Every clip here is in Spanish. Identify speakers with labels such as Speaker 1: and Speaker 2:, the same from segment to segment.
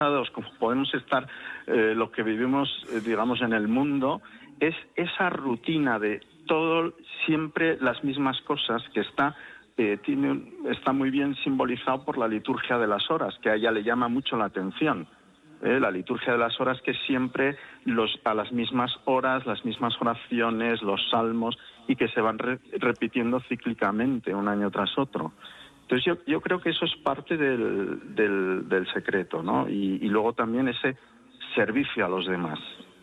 Speaker 1: como podemos estar lo que vivimos, digamos, en el mundo, es esa rutina de todo, siempre las mismas cosas, que está muy bien simbolizado por la liturgia de las horas, que a ella le llama mucho la atención. La liturgia de las horas, que siempre a las mismas horas, las mismas oraciones, los salmos, y que se van repitiendo cíclicamente un año tras otro. Entonces yo creo que eso es parte del secreto, ¿no? Y luego también ese servicio a los demás.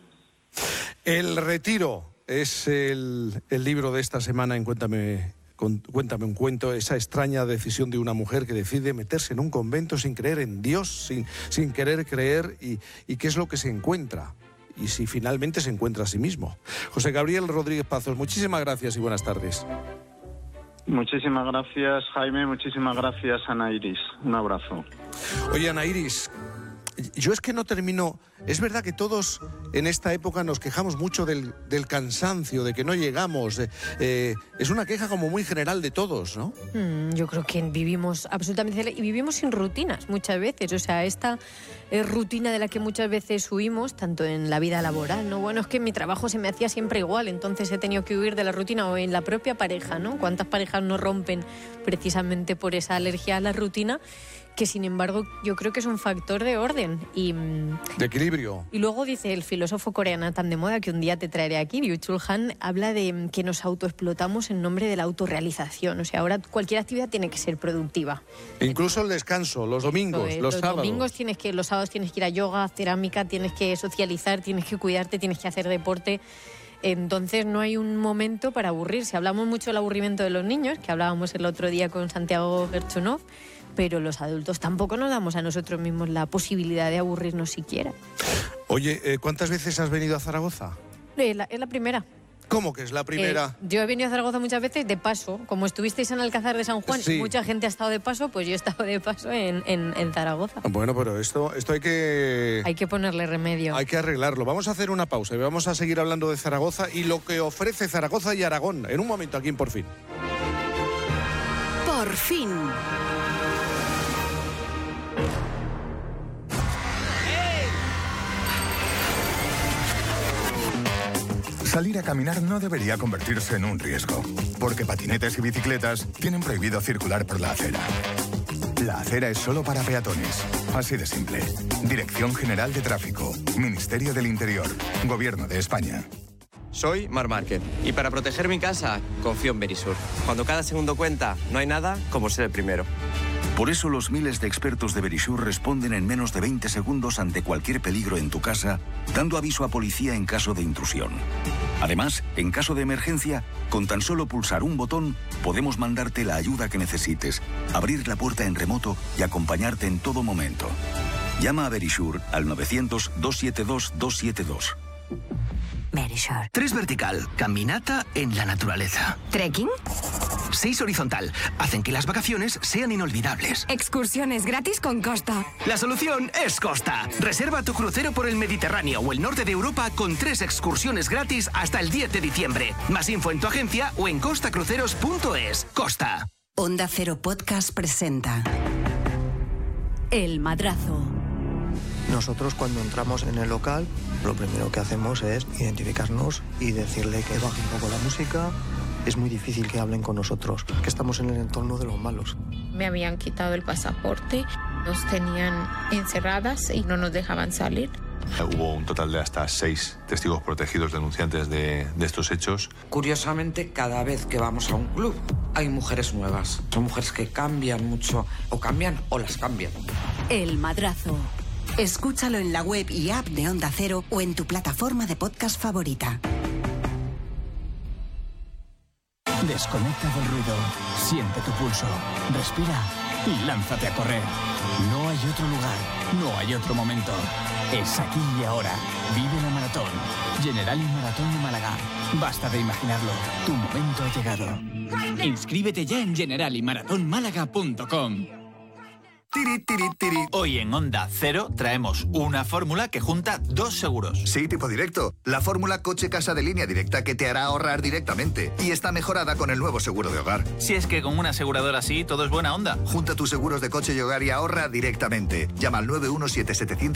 Speaker 2: El retiro es el libro de esta semana en Cuéntame un cuento, esa extraña decisión de una mujer que decide meterse en un convento sin creer en Dios, sin querer creer, y qué es lo que se encuentra, y si finalmente se encuentra a sí mismo. José Gabriel Rodríguez Pazos, muchísimas gracias y buenas tardes.
Speaker 1: Muchísimas gracias, Jaime, muchísimas gracias, Ana Iris. Un abrazo.
Speaker 2: Oye, Ana Iris, yo es que no termino... Es verdad que todos en esta época nos quejamos mucho del cansancio, de que no llegamos. Es una queja como muy general de todos, ¿no?
Speaker 3: Yo creo que vivimos absolutamente... Y vivimos sin rutinas muchas veces. O sea, esta rutina de la que muchas veces huimos, tanto en la vida laboral, ¿no? Bueno, es que mi trabajo se me hacía siempre igual, entonces he tenido que huir de la rutina, o en la propia pareja, ¿no? ¿Cuántas parejas no rompen precisamente por esa alergia a la rutina? Que sin embargo yo creo que es un factor de orden y
Speaker 2: de equilibrio.
Speaker 3: Y luego dice el filósofo coreano tan de moda que un día te traeré aquí, Byung-Chul Han, habla de que nos autoexplotamos en nombre de la autorrealización. O sea, ahora cualquier actividad tiene que ser productiva.
Speaker 2: Incluso el descanso, los domingos, los sábados.
Speaker 3: Los sábados tienes que ir a yoga, cerámica, tienes que socializar, tienes que cuidarte, tienes que hacer deporte. Entonces no hay un momento para aburrirse. Hablamos mucho del aburrimiento de los niños, que hablábamos el otro día con Santiago Gerchunov, pero los adultos tampoco nos damos a nosotros mismos la posibilidad de aburrirnos siquiera.
Speaker 2: Oye, ¿cuántas veces has venido a Zaragoza?
Speaker 3: Es la primera.
Speaker 2: ¿Cómo que es la primera?
Speaker 3: Yo he venido a Zaragoza muchas veces de paso. Como estuvisteis en Alcázar de San Juan,
Speaker 2: sí.
Speaker 3: Mucha gente ha estado de paso, pues yo he estado de paso en Zaragoza.
Speaker 2: Bueno, pero esto hay que...
Speaker 3: Hay que ponerle remedio.
Speaker 2: Hay que arreglarlo. Vamos a hacer una pausa y vamos a seguir hablando de Zaragoza y lo que ofrece Zaragoza y Aragón. En un momento aquí en Por Fin.
Speaker 4: Por Fin.
Speaker 5: Salir a caminar no debería convertirse en un riesgo, porque patinetes y bicicletas tienen prohibido circular por la acera. La acera es solo para peatones. Así de simple. Dirección General de Tráfico, Ministerio del Interior, Gobierno de España.
Speaker 6: Soy Marc Márquez y para proteger mi casa confío en Verisur. Cuando cada segundo cuenta, no hay nada como ser el primero.
Speaker 7: Por eso los miles de expertos de Verisur responden en menos de 20 segundos ante cualquier peligro en tu casa, dando aviso a policía en caso de intrusión. Además, en caso de emergencia, con tan solo pulsar un botón, podemos mandarte la ayuda que necesites, abrir la puerta en remoto y acompañarte en todo momento. Llama a Verisur al 900-272-272.
Speaker 4: Verisur.
Speaker 8: 3 vertical, caminata en la naturaleza.
Speaker 4: ¿Trekking?
Speaker 8: 6 horizontal, hacen que las vacaciones sean inolvidables.
Speaker 4: Excursiones gratis con Costa.
Speaker 8: La solución es Costa. Reserva tu crucero por el Mediterráneo o el norte de Europa con 3 excursiones gratis hasta el 10 de diciembre. Más info en tu agencia o en costacruceros.es. Costa.
Speaker 4: Onda Cero Podcast presenta El Madrazo.
Speaker 9: Nosotros cuando entramos en el local, lo primero que hacemos es identificarnos y decirle que baje un poco la música. Es muy difícil que hablen con nosotros, que estamos en el entorno de los malos.
Speaker 10: Me habían quitado el pasaporte, nos tenían encerradas y no nos dejaban salir.
Speaker 11: Hubo un total de hasta 6 testigos protegidos denunciantes de estos hechos.
Speaker 12: Curiosamente, cada vez que vamos a un club hay mujeres nuevas. Son mujeres que cambian mucho, o cambian o las cambian.
Speaker 4: El Madrazo. Escúchalo en la web y app de Onda Cero o en tu plataforma de podcast favorita.
Speaker 13: Desconecta del ruido, siente tu pulso, respira y lánzate a correr. No hay otro lugar, no hay otro momento. Es aquí y ahora. Vive la maratón. Generali Maratón de Málaga. Basta de imaginarlo. Tu momento ha llegado. Inscríbete ya en generaliMaratónmálaga.com.
Speaker 14: Hoy en Onda Cero traemos una fórmula que junta 2 seguros.
Speaker 15: Sí, tipo directo. La fórmula coche-casa de línea directa que te hará ahorrar directamente. Y está mejorada con el nuevo seguro de hogar.
Speaker 14: Si es que con una aseguradora así todo es buena onda.
Speaker 15: Junta tus seguros de coche y hogar y ahorra directamente. Llama al 917-700